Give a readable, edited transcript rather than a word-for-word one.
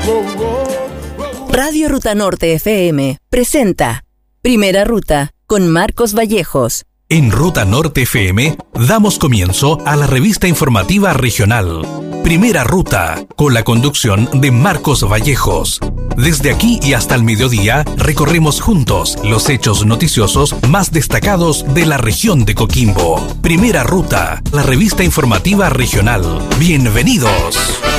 Radio Ruta Norte FM presenta Primera Ruta con Marcos Vallejos. En Ruta Norte FM damos comienzo a la revista informativa regional Primera Ruta, con la conducción de Marcos Vallejos. Desde aquí y hasta el mediodía recorremos juntos los hechos noticiosos más destacados de la región de Coquimbo. Primera Ruta, la revista informativa regional. ¡Bienvenidos!